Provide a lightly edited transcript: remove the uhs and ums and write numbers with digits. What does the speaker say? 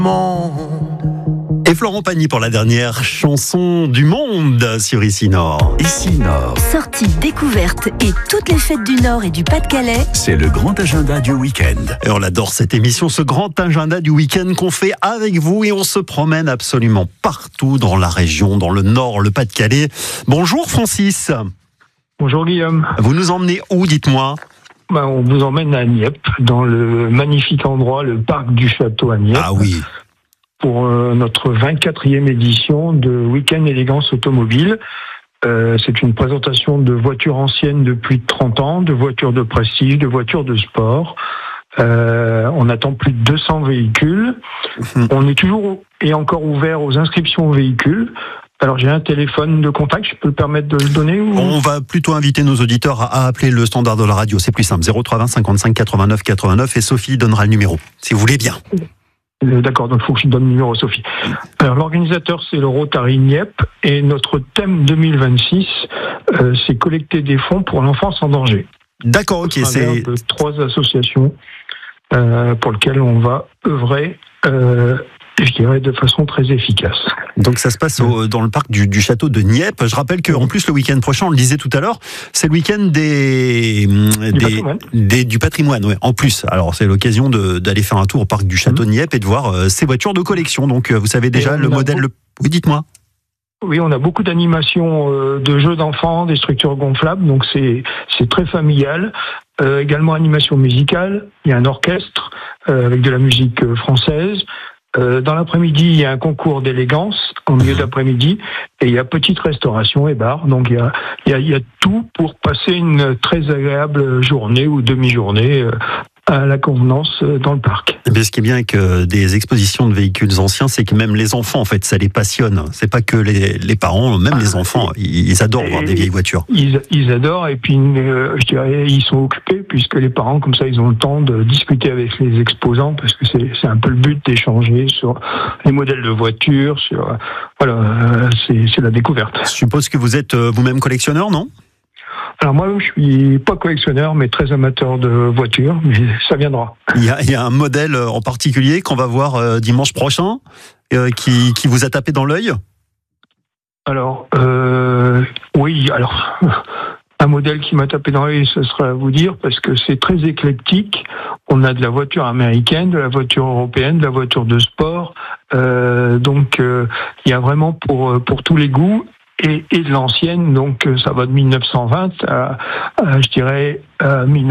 Et Florent Pagny pour la dernière chanson du monde sur Ici Nord. Ici Nord, Sorties, découvertes et toutes les fêtes du Nord et du Pas-de-Calais. c'est le grand agenda du week-end. Et on adore cette émission, ce grand agenda du week-end qu'on fait avec vous et on se promène absolument partout dans la région, dans le Nord, le Pas-de-Calais. Bonjour Francis. Bonjour Guillaume. Vous nous emmenez où, dites-moi? On vous emmène à Nieppe, dans le magnifique endroit, le parc du château à Nieppe, Ah oui. pour notre 24e édition de Week-end Élégance Automobile. C'est une présentation de voitures anciennes de plus de 30 ans, de voitures de prestige, de voitures de sport. On attend plus de 200 véhicules. On est toujours et encore ouvert aux inscriptions aux véhicules. Alors j'ai un téléphone de contact, je peux me permettre de le donner ou... On va plutôt inviter nos auditeurs à appeler le standard de la radio. C'est plus simple, 0320 55 89 89 et Sophie donnera le numéro, si vous voulez bien. D'accord, donc il faut que je donne le numéro à Sophie. Alors l'organisateur c'est le Rotary Nieppe et notre thème 2026 c'est collecter des fonds pour l'enfance en danger. D'accord, ok. À travers de 3 associations pour lesquelles on va œuvrer, je dirais, de façon très efficace. Donc ça se passe dans le parc du château de Nieppe. Je rappelle qu'en plus le week-end prochain, on le disait tout à l'heure, c'est le week-end du patrimoine. Ouais, en plus, alors c'est l'occasion d'aller faire un tour au parc du château de Nieppe et de voir ces voitures de collection. Donc vous savez déjà le modèle. Oui, dites-moi. Oui, on a beaucoup d'animations de jeux d'enfants, des structures gonflables, donc c'est très familial. Également animation musicale, il y a un orchestre avec de la musique française. Dans l'après-midi, il y a un concours d'élégance en milieu d'après-midi et il y a petite restauration et bar. Donc il y a tout pour passer une très agréable journée ou demi-journée à la convenance dans le parc. Mais ce qui est bien avec des expositions de véhicules anciens, c'est que même les enfants, en fait, ça les passionne. C'est pas que les parents, même les enfants, ils adorent voir des vieilles voitures. Ils adorent et puis je dirais ils sont occupés puisque les parents comme ça ils ont le temps de discuter avec les exposants parce que c'est un peu le but d'échanger sur les modèles de voitures, sur voilà, c'est la découverte. Je suppose que vous êtes vous-même collectionneur, non ? Alors moi, je suis pas collectionneur, mais très amateur de voitures, mais ça viendra. Il y a un modèle en particulier qu'on va voir dimanche prochain, qui vous a tapé dans l'œil ? Alors, oui, alors, un modèle qui m'a tapé dans l'œil, ce serait à vous dire, parce que c'est très éclectique. On a de la voiture américaine, de la voiture européenne, de la voiture de sport. Donc, il y a vraiment pour tous les goûts. Et de l'ancienne, donc ça va de 1920 à je dirais,